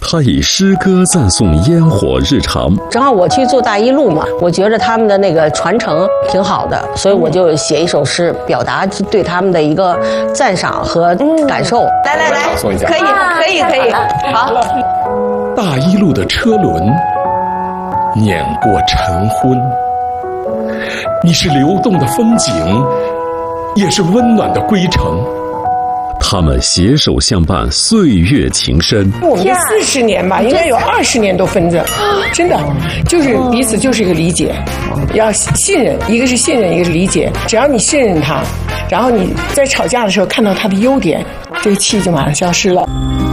他以诗歌赞颂烟火日常。 正好我去做大一路嘛，我觉得他们的那个传承挺好的，所以我就写一首诗，表达对他们的一个赞赏和感受。 来，可以，好。 大一路的车轮碾过晨昏，你是流动的风景，也是温暖的归程。 他们携手相伴，岁月情深。 我们这40年吧，应该有20年都分着，真的就是彼此就是一个理解，要信任，一个是信任，一个是理解。只要你信任他，然后你在吵架的时候看到他的优点，这个气就马上消失了。